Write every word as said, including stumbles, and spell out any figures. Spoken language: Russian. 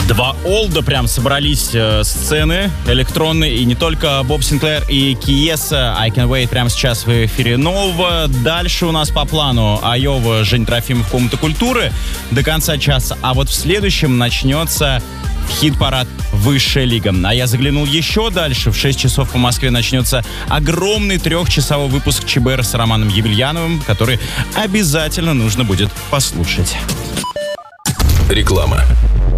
Два олда прям собрались э, сцены электронные, и не только Боб Синклер и Киеса. I Can Wait прямо сейчас в эфире нового. Дальше у нас по плану Айова, Жень Трофимов, Комната культуры до конца часа. А вот в следующем начнется хит-парад «Высшая лига». А я заглянул еще дальше. В шесть часов по Москве начнется огромный трехчасовой выпуск ЧБР с Романом Емельяновым, который обязательно нужно будет послушать. Реклама.